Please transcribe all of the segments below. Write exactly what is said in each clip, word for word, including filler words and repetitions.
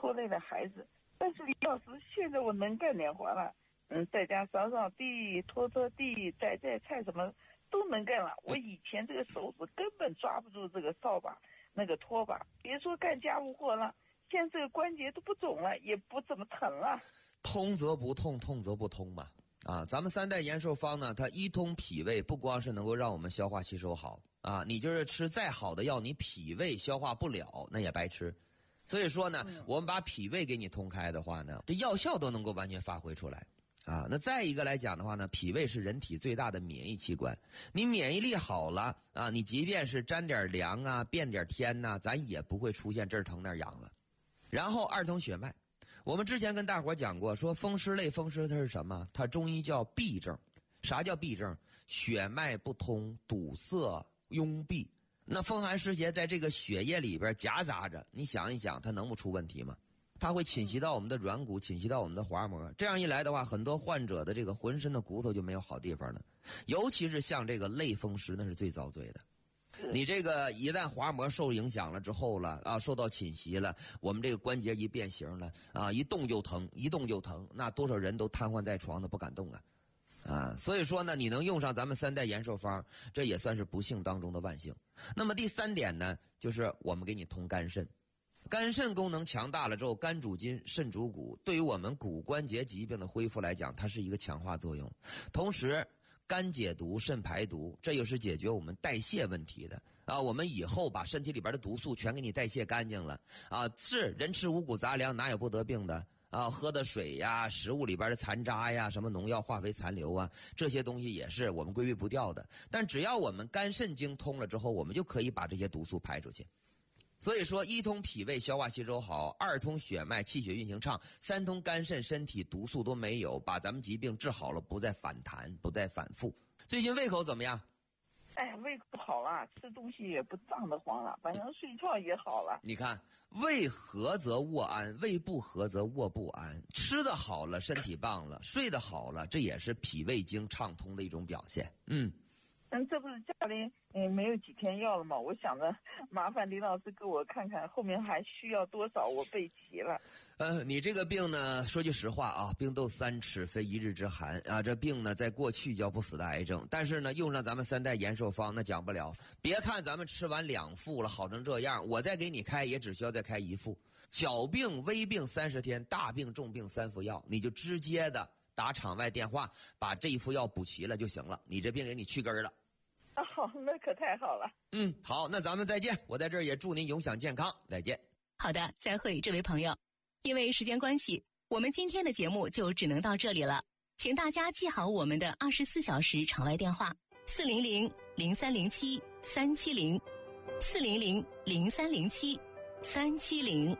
拖累了孩子。但是李老师，现在我能干点活了，嗯，在家扫扫地、拖拖地、摘摘菜，什么都能干了。我以前这个手指根本抓不住这个扫把、那个拖把，别说干家务活了，现在这个关节都不肿了，也不怎么疼了。 通则不痛，痛则不通嘛。啊，咱们三代延寿方呢，它一通脾胃，不光是能够让我们消化吸收好啊，你就是吃再好的药，你脾胃消化不了，那也白吃。所以说呢，我们把脾胃给你通开的话呢，这药效都能够完全发挥出来啊。那再一个来讲的话呢，脾胃是人体最大的免疫器官，你免疫力好了啊，你即便是沾点凉啊，变点天呐、啊，咱也不会出现这儿疼那儿痒了。然后二通血脉，我们之前跟大伙讲过，说风湿类风湿它是什么？它中医叫闭症。啥叫闭症？血脉不通，堵塞壅闭。那风寒湿邪在这个血液里边夹杂着，你想一想，它能不出问题吗？它会侵袭到我们的软骨，侵袭到我们的滑膜。这样一来的话，很多患者的这个浑身的骨头就没有好地方了。尤其是像这个类风湿，那是最遭罪的。你这个一旦滑膜受影响了之后了啊，受到侵袭了，我们这个关节一变形了啊，一动就疼，一动就疼，那多少人都瘫痪在床的不敢动啊。啊，所以说呢，你能用上咱们三代延寿方，这也算是不幸当中的万幸。那么第三点呢，就是我们给你通肝肾，肝肾功能强大了之后，肝主筋，肾主骨，对于我们骨关节疾病的恢复来讲，它是一个强化作用。同时，肝解毒，肾排毒，这又是解决我们代谢问题的啊。我们以后把身体里边的毒素全给你代谢干净了啊。是人吃五谷杂粮，哪有不得病的？啊，喝的水呀，食物里边的残渣呀，什么农药、化肥残留啊，这些东西也是我们规避不掉的。但只要我们肝肾经通了之后，我们就可以把这些毒素排出去。所以说，一通脾胃，消化吸收好；二通血脉，气血运行畅；三通肝肾，身体毒素都没有，把咱们疾病治好了，不再反弹，不再反复。最近胃口怎么样？ 哎，胃口好了，吃东西也不胀得慌了，反正睡觉也好了。 你看，胃合则卧安，胃不合则卧不安。吃得好了，身体棒了；睡得好了，这也是脾胃经畅通的一种表现。嗯。 嗯，这不是家里嗯没有几天药了吗？我想着麻烦李老师给我看看后面还需要多少，我备齐了。 呃，你这个病呢，说句实话啊，病斗三尺非一日之寒啊。这病呢，在过去叫不死的癌症，但是呢，用上咱们三代延寿方，那讲不了。别看咱们吃完两副了，好成这样，我再给你开，也只需要再开一副。小病、微病三十天，大病、重病三副药，你就直接的打场外电话，把这一副药补齐了就行了，你这病给你去根了。 好、哦，那可太好了。 嗯，好，那咱们再见。我在这儿也祝您永享健康，再见。 好的，再会，这位朋友。因为时间关系，我们今天的节目就只能到这里了。请大家记好我们的二十四小时场外电话：四零零零三零七三七零，四零零零三零七三七零。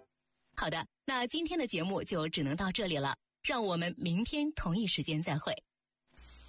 好的，那今天的节目就只能到这里了，让我们明天同一时间再会。